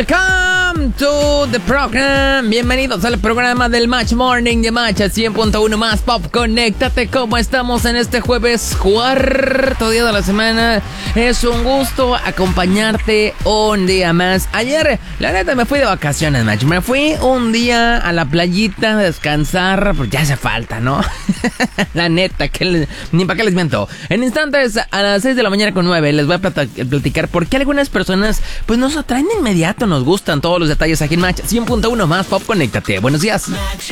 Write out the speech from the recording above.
Welcome to the program. Bienvenidos al programa del Match Morning de Match 100.1 más Pop. Conéctate. ¿Cómo estamos en este jueves? Cuarto día de la semana. Es un gusto acompañarte un día más. Ayer, la neta, me fui de vacaciones, Match. Me fui un día a la playita a descansar. Pues ya hace falta, ¿no? La neta, ni para qué les miento. En instantes, a las 6 de la mañana con 9, les voy a platicar por qué algunas personas pues nos atraen de inmediato, nos gustan todos los detalles aquí en Match 100.1 más Pop. Conéctate. Buenos días. Match